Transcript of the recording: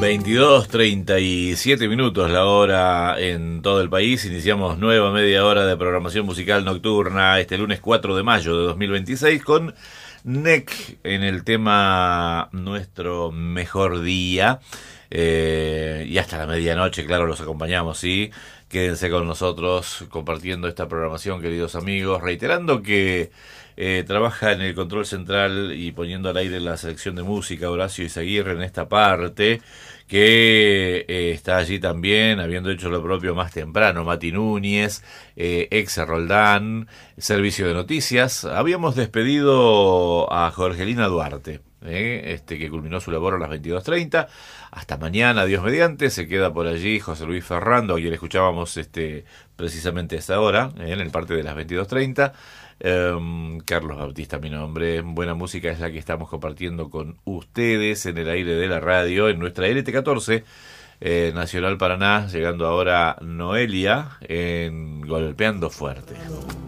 22:37 la hora en todo el país. Iniciamos nueva media hora de programación musical nocturna este lunes 4 de mayo de 2026 con NEC en el tema Nuestro Mejor Día. Y hasta la medianoche, claro, los acompañamos, ¿sí? Quédense con nosotros compartiendo esta programación, queridos amigos. Reiterando que trabaja en el control central y poniendo al aire la selección de música Horacio Izaguirre en esta parte, que está allí también, habiendo hecho lo propio más temprano, Mati Núñez, Exe Roldán, Servicio de Noticias. Habíamos despedido a Jorgelina Duarte, que culminó su labor a las 22:30. Hasta mañana, Dios mediante, se queda por allí José Luis Ferrando, a quien escuchábamos precisamente a esa hora, en el parte de las 22:30. Carlos Bautista, mi nombre. Buena música es la que estamos compartiendo con ustedes en el aire de la radio, en nuestra LT14, Nacional Paraná, llegando ahora Noelia en Golpeando Fuerte.